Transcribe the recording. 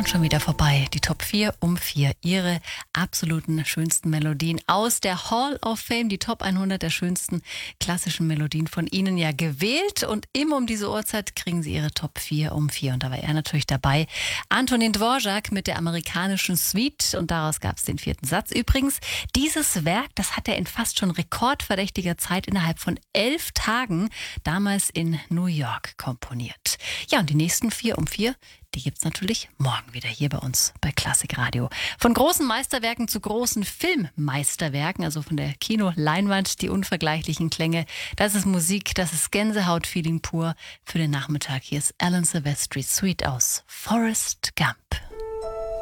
Und schon wieder vorbei. Die Top 4 um 4. Ihre absoluten schönsten Melodien aus der Hall of Fame. Die Top 100 der schönsten klassischen Melodien von Ihnen ja gewählt. Und immer um diese Uhrzeit kriegen Sie Ihre Top 4 um 4. Und da war er natürlich dabei. Antonin Dvorak mit der amerikanischen Suite. Und daraus gab es den 4. Satz. Übrigens, dieses Werk, das hat er in fast schon rekordverdächtiger Zeit innerhalb von 11 Tagen damals in New York komponiert. Ja, und die nächsten 4 um 4, die gibt's natürlich morgen wieder hier bei uns bei Klassikradio. Von großen Meisterwerken zu großen Filmmeisterwerken, also von der Kinoleinwand, die unvergleichlichen Klänge. Das ist Musik, das ist Gänsehaut-Feeling pur für den Nachmittag. Hier ist Alan Silvestri Suite aus Forrest Gump.